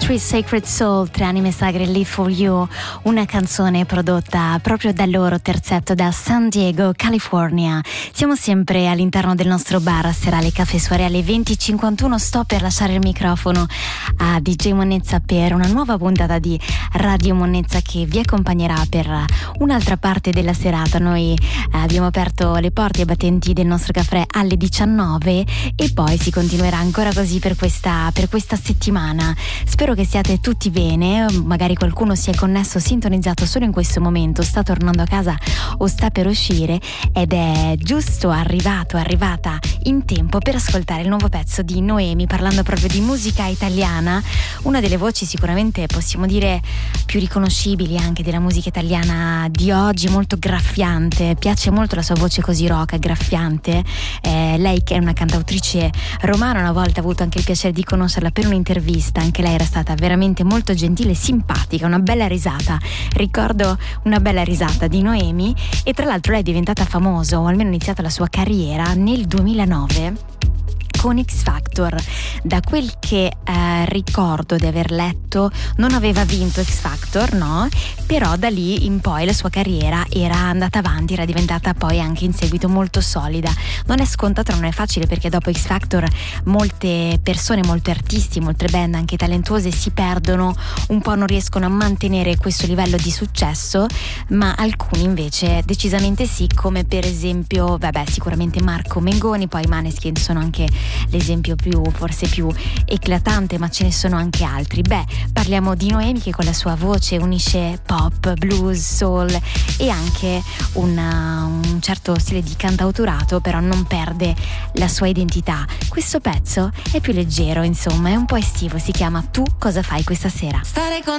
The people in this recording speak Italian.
Three Sacred Soul, Tre anime sagre, Live for You, una canzone prodotta proprio dal loro terzetto da San Diego, California. Siamo sempre all'interno del nostro bar serale Caffè Soirée alle 20:51. Sto per lasciare il microfono a DJ Monnezza per una nuova puntata di Radio Monnezza che vi accompagnerà per un'altra parte della serata. Noi abbiamo aperto le porte e battenti del nostro caffè alle 19 e poi si continuerà ancora così per questa settimana. Spero che siate tutti bene, magari qualcuno si è connesso, sintonizzato solo in questo momento, sta tornando a casa o sta per uscire ed è giusto arrivata in tempo per ascoltare il nuovo pezzo di Noemi, parlando proprio di musica italiana, una delle voci sicuramente possiamo dire più riconoscibili anche della musica italiana di oggi, molto graffiante, piace molto la sua voce così roca, graffiante. Lei che è una cantautrice romana, una volta ho avuto anche il piacere di conoscerla per un'intervista, anche lei era stata veramente molto gentile e simpatica, una bella risata, ricordo una bella risata di Noemi. E tra l'altro lei è diventata famosa, o almeno ha iniziato la sua carriera nel 2009 con X Factor. Da quel che ricordo di aver letto, non aveva vinto X Factor, no? Però da lì in poi la sua carriera era andata avanti, era diventata poi anche in seguito molto solida. Non è scontato, non è facile, perché dopo X Factor molte persone, molti artisti, molte band anche talentuose si perdono un po', non riescono a mantenere questo livello di successo, ma alcuni invece decisamente sì, come per esempio, sicuramente Marco Mengoni, poi i Maneskin sono anche l'esempio forse più eclatante, ma ce ne sono anche altri. Parliamo di Noemi che con la sua voce unisce pop, blues, soul e anche un certo stile di cantautorato, però non perde la sua identità. Questo pezzo è più leggero, insomma, è un po' estivo, si chiama Tu cosa fai questa sera? Stare con